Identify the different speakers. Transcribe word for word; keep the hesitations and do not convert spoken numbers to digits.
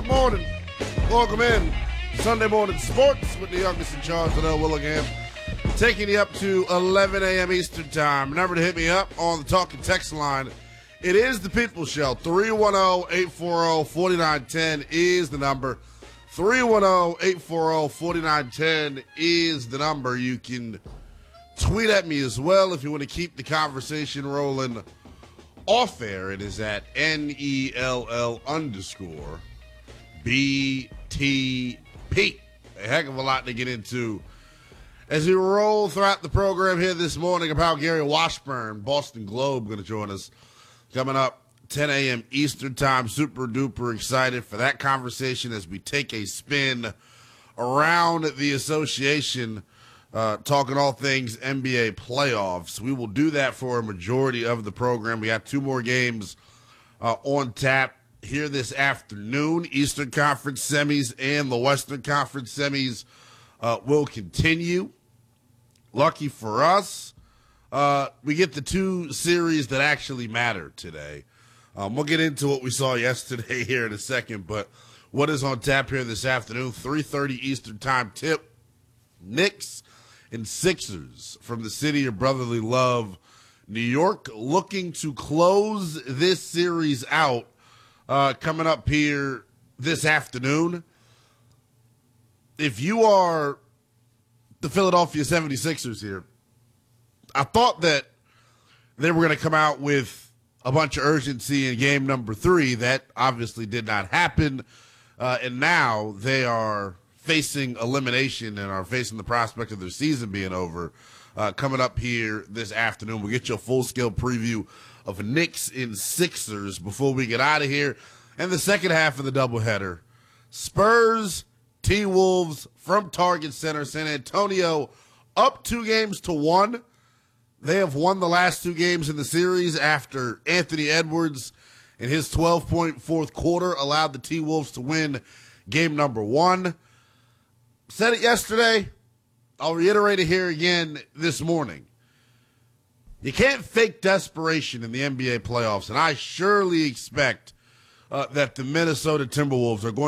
Speaker 1: morning. Welcome in. Sunday Morning Sports with the youngest in charge, Liddell Willingham. Taking you up to eleven a.m. Eastern Time. Remember to hit me up on the talking text line. It is the People's Show. three one zero, eight four zero, four nine one zero is the number. three one zero, eight four zero, four nine one zero is the number. You can tweet at me as well if you want to keep the conversation rolling off air. It is at N E L L underscore B T P. A heck of a lot to get into as we roll throughout the program here this morning about Gary Washburn, Boston Globe, going to join us coming up ten a.m. Eastern Time. Super duper excited for that conversation as we take a spin around the association, uh, talking all things N B A playoffs. We will do that for a majority of the program. We got two more games uh, on tap here this afternoon. Eastern Conference semis and the Western Conference semis uh, will continue. Lucky for us, uh, we get the two series that actually matter today. Um, we'll get into what we saw yesterday here in a second, but what is on tap here this afternoon? three thirty Eastern Time tip. Knicks and Sixers from the city of brotherly love, New York, looking to close this series out uh, coming up here this afternoon. If you are the Philadelphia seventy-sixers here, I thought that they were going to come out with a bunch of urgency in game number three. That obviously did not happen. Uh, and now they are facing elimination and are facing the prospect of their season being over uh, coming up here this afternoon. We'll get you a full-scale preview of Knicks and Sixers before we get out of here. And the second half of the doubleheader, Spurs, T-Wolves from Target Center. San Antonio up two games to one. They have won the last two games in the series after Anthony Edwards in his twelve-point fourth quarter allowed the T-Wolves to win game number one. Said it yesterday. I'll reiterate it here again this morning. You can't fake desperation in the N B A playoffs, and I surely expect uh, that the Minnesota Timberwolves are going